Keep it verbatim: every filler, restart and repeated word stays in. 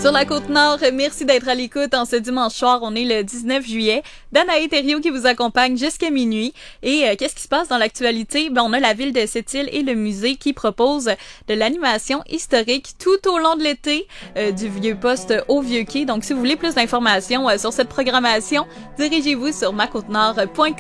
Sur la Côte-Nord, merci d'être à l'écoute en ce dimanche soir. On est le dix-neuf juillet. Danae Thériault qui vous accompagne jusqu'à minuit. Et euh, qu'est-ce qui se passe dans l'actualité? Ben, on a la ville de Sept-Îles et le musée qui proposent de l'animation historique tout au long de l'été, euh, du Vieux-Poste au Vieux-Quai. Donc, si vous voulez plus d'informations euh, sur cette programmation, dirigez-vous sur ma côte nord point com.